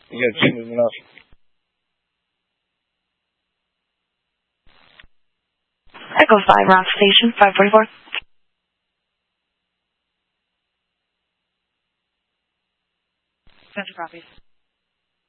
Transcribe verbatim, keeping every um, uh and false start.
You got two movement off. Echo five, round station, five forty-four. Center copies.